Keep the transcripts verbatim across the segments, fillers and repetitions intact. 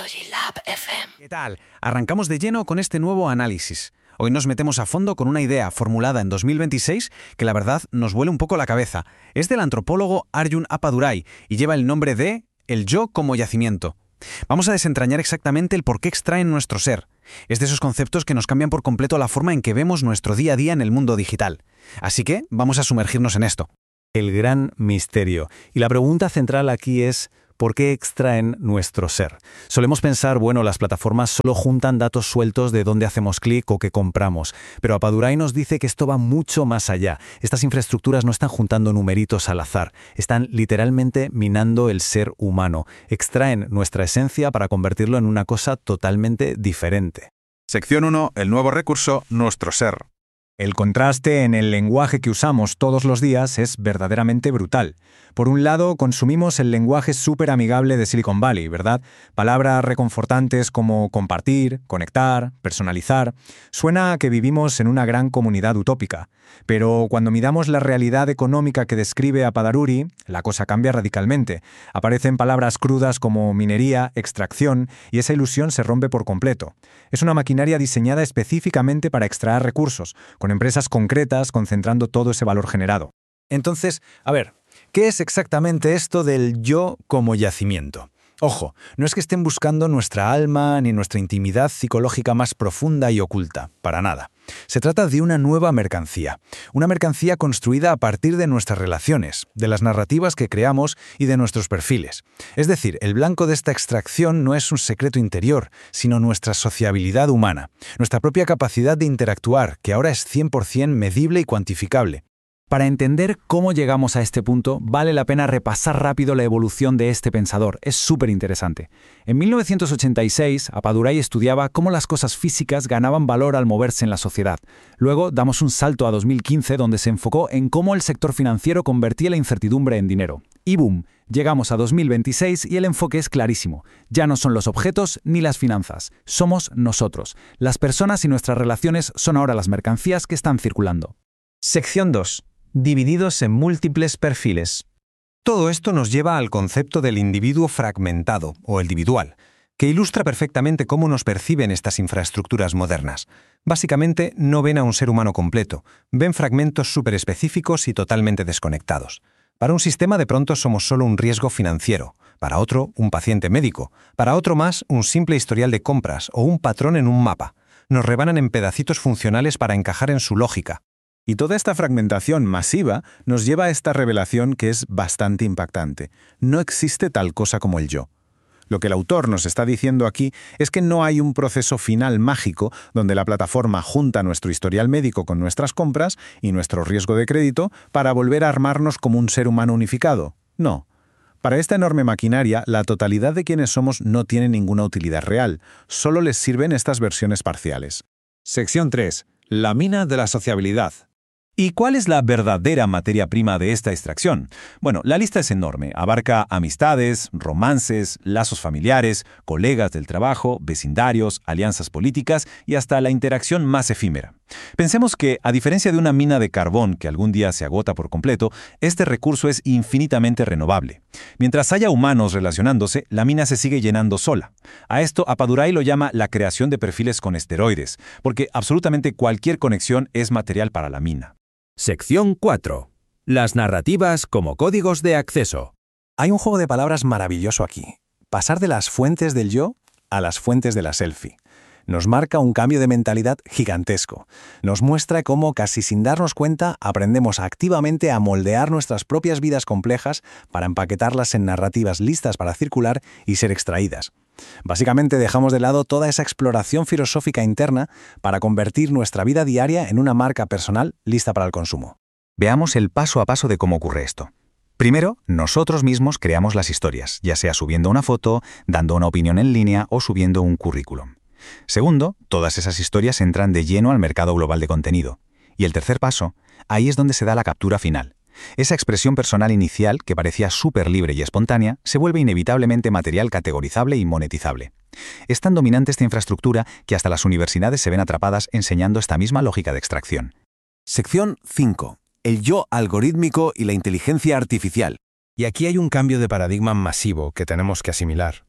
Ecology Lab F M. ¿Qué tal? Arrancamos de lleno con este nuevo análisis. Hoy nos metemos a fondo con una idea formulada en dos mil veintiséis que la verdad nos vuela un poco la cabeza. Es del antropólogo Arjun Appadurai y lleva el nombre de el yo como yacimiento. Vamos a desentrañar exactamente el por qué extraen nuestro ser. Es de esos conceptos que nos cambian por completo la forma en que vemos nuestro día a día en el mundo digital. Así que vamos a sumergirnos en esto. El gran misterio. Y la pregunta central aquí es: ¿por qué extraen nuestro ser? Solemos pensar, bueno, las plataformas solo juntan datos sueltos de dónde hacemos clic o qué compramos. Pero Appadurai nos dice que esto va mucho más allá. Estas infraestructuras no están juntando numeritos al azar. Están literalmente minando el ser humano. Extraen nuestra esencia para convertirlo en una cosa totalmente diferente. Sección uno. El nuevo recurso, nuestro ser. El contraste en el lenguaje que usamos todos los días es verdaderamente brutal. Por un lado, consumimos el lenguaje súper amigable de Silicon Valley, ¿verdad? Palabras reconfortantes como compartir, conectar, personalizar. Suena a que vivimos en una gran comunidad utópica. Pero cuando miramos la realidad económica que describe Appadurai, la cosa cambia radicalmente. Aparecen palabras crudas como minería, extracción, y esa ilusión se rompe por completo. Es una maquinaria diseñada específicamente para extraer recursos, con empresas concretas concentrando todo ese valor generado. Entonces, a ver, ¿qué es exactamente esto del yo como yacimiento? Ojo, no es que estén buscando nuestra alma ni nuestra intimidad psicológica más profunda y oculta, para nada. Se trata de una nueva mercancía, una mercancía construida a partir de nuestras relaciones, de las narrativas que creamos y de nuestros perfiles. Es decir, el blanco de esta extracción no es un secreto interior, sino nuestra sociabilidad humana, nuestra propia capacidad de interactuar, que ahora es cien por cien medible y cuantificable. Para entender cómo llegamos a este punto, vale la pena repasar rápido la evolución de este pensador. Es súper interesante. En mil novecientos ochenta y seis, Appadurai estudiaba cómo las cosas físicas ganaban valor al moverse en la sociedad. Luego damos un salto a dos mil quince, donde se enfocó en cómo el sector financiero convertía la incertidumbre en dinero. Y boom, llegamos a dos mil veintiséis y el enfoque es clarísimo. Ya no son los objetos ni las finanzas, somos nosotros. Las personas y nuestras relaciones son ahora las mercancías que están circulando. Sección dos. Divididos en múltiples perfiles. Todo esto nos lleva al concepto del individuo fragmentado, o el individual, que ilustra perfectamente cómo nos perciben estas infraestructuras modernas. Básicamente, no ven a un ser humano completo, ven fragmentos súper específicos y totalmente desconectados. Para un sistema de pronto somos solo un riesgo financiero, para otro un paciente médico, para otro más un simple historial de compras o un patrón en un mapa. Nos rebanan en pedacitos funcionales para encajar en su lógica. Y toda esta fragmentación masiva nos lleva a esta revelación que es bastante impactante. No existe tal cosa como el yo. Lo que el autor nos está diciendo aquí es que no hay un proceso final mágico donde la plataforma junta nuestro historial médico con nuestras compras y nuestro riesgo de crédito para volver a armarnos como un ser humano unificado. No. Para esta enorme maquinaria, la totalidad de quienes somos no tiene ninguna utilidad real. Solo les sirven estas versiones parciales. Sección tres. La mina de la sociabilidad. ¿Y cuál es la verdadera materia prima de esta extracción? Bueno, la lista es enorme. Abarca amistades, romances, lazos familiares, colegas del trabajo, vecindarios, alianzas políticas y hasta la interacción más efímera. Pensemos que, a diferencia de una mina de carbón que algún día se agota por completo, este recurso es infinitamente renovable. Mientras haya humanos relacionándose, la mina se sigue llenando sola. A esto Appadurai lo llama la creación de perfiles con esteroides, porque absolutamente cualquier conexión es material para la mina. Sección cuatro. Las narrativas como códigos de acceso. Hay un juego de palabras maravilloso aquí. Pasar de las fuentes del yo a las fuentes de la selfie. Nos marca un cambio de mentalidad gigantesco. Nos muestra cómo, casi sin darnos cuenta, aprendemos activamente a moldear nuestras propias vidas complejas para empaquetarlas en narrativas listas para circular y ser extraídas. Básicamente dejamos de lado toda esa exploración filosófica interna para convertir nuestra vida diaria en una marca personal lista para el consumo. Veamos el paso a paso de cómo ocurre esto. Primero, nosotros mismos creamos las historias, ya sea subiendo una foto, dando una opinión en línea o subiendo un currículum. Segundo, todas esas historias entran de lleno al mercado global de contenido. Y el tercer paso, ahí es donde se da la captura final. Esa expresión personal inicial, que parecía súper libre y espontánea, se vuelve inevitablemente material categorizable y monetizable. Es tan dominante esta infraestructura que hasta las universidades se ven atrapadas enseñando esta misma lógica de extracción. Sección cinco. El yo algorítmico y la inteligencia artificial. Y aquí hay un cambio de paradigma masivo que tenemos que asimilar.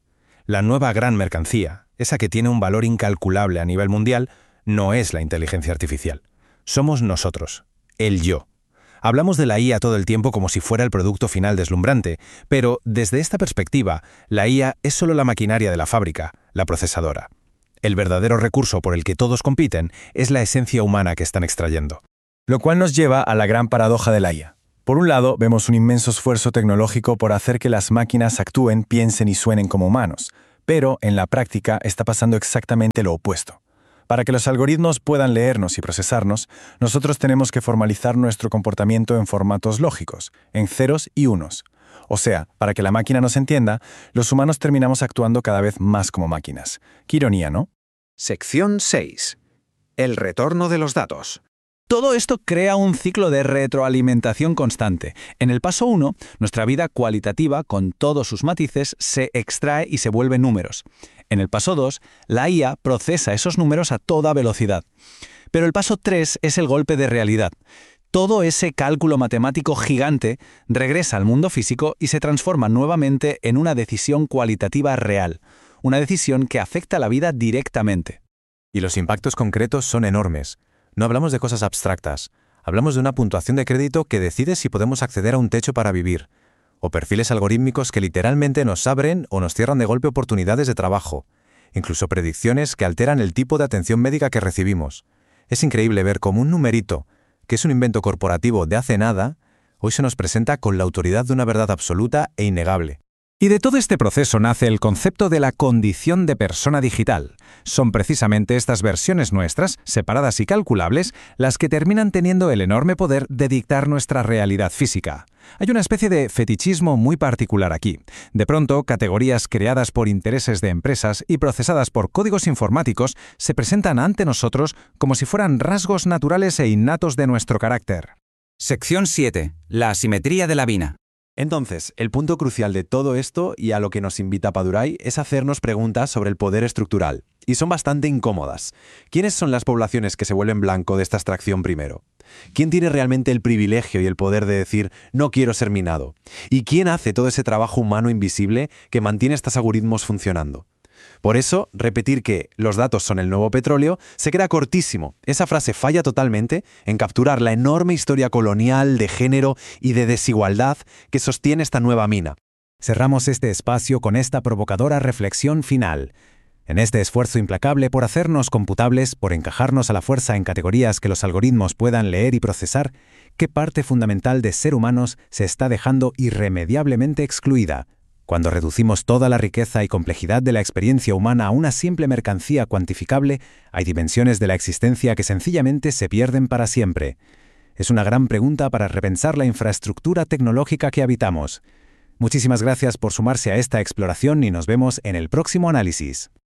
La nueva gran mercancía, esa que tiene un valor incalculable a nivel mundial, no es la inteligencia artificial. Somos nosotros, el yo. Hablamos de la I A todo el tiempo como si fuera el producto final deslumbrante, pero desde esta perspectiva, la I A es solo la maquinaria de la fábrica, la procesadora. El verdadero recurso por el que todos compiten es la esencia humana que están extrayendo. Lo cual nos lleva a la gran paradoja de la I A. Por un lado, vemos un inmenso esfuerzo tecnológico por hacer que las máquinas actúen, piensen y suenen como humanos, pero en la práctica está pasando exactamente lo opuesto. Para que los algoritmos puedan leernos y procesarnos, nosotros tenemos que formalizar nuestro comportamiento en formatos lógicos, en ceros y unos. O sea, para que la máquina nos entienda, los humanos terminamos actuando cada vez más como máquinas. Qué ironía, ¿no? Sección seis. El retorno de los datos. Todo esto crea un ciclo de retroalimentación constante. En el paso uno, nuestra vida cualitativa, con todos sus matices, se extrae y se vuelve números. En el paso dos, la I A procesa esos números a toda velocidad. Pero el paso tres es el golpe de realidad. Todo ese cálculo matemático gigante regresa al mundo físico y se transforma nuevamente en una decisión cualitativa real, una decisión que afecta a la vida directamente. Y los impactos concretos son enormes. No hablamos de cosas abstractas, hablamos de una puntuación de crédito que decide si podemos acceder a un techo para vivir, o perfiles algorítmicos que literalmente nos abren o nos cierran de golpe oportunidades de trabajo, incluso predicciones que alteran el tipo de atención médica que recibimos. Es increíble ver cómo un numerito, que es un invento corporativo de hace nada, hoy se nos presenta con la autoridad de una verdad absoluta e innegable. Y de todo este proceso nace el concepto de la condición de persona digital. Son precisamente estas versiones nuestras, separadas y calculables, las que terminan teniendo el enorme poder de dictar nuestra realidad física. Hay una especie de fetichismo muy particular aquí. De pronto, categorías creadas por intereses de empresas y procesadas por códigos informáticos se presentan ante nosotros como si fueran rasgos naturales e innatos de nuestro carácter. Sección siete. La asimetría de la vina. Entonces, el punto crucial de todo esto y a lo que nos invita Padurai es hacernos preguntas sobre el poder estructural. Y son bastante incómodas. ¿Quiénes son las poblaciones que se vuelven blanco de esta extracción primero? ¿Quién tiene realmente el privilegio y el poder de decir no quiero ser minado? ¿Y quién hace todo ese trabajo humano invisible que mantiene estos algoritmos funcionando? Por eso, repetir que los datos son el nuevo petróleo se queda cortísimo. Esa frase falla totalmente en capturar la enorme historia colonial, de género y de desigualdad que sostiene esta nueva mina. Cerramos este espacio con esta provocadora reflexión final. En este esfuerzo implacable por hacernos computables, por encajarnos a la fuerza en categorías que los algoritmos puedan leer y procesar, ¿qué parte fundamental de ser humanos se está dejando irremediablemente excluida? Cuando reducimos toda la riqueza y complejidad de la experiencia humana a una simple mercancía cuantificable, hay dimensiones de la existencia que sencillamente se pierden para siempre. Es una gran pregunta para repensar la infraestructura tecnológica que habitamos. Muchísimas gracias por sumarse a esta exploración y nos vemos en el próximo análisis.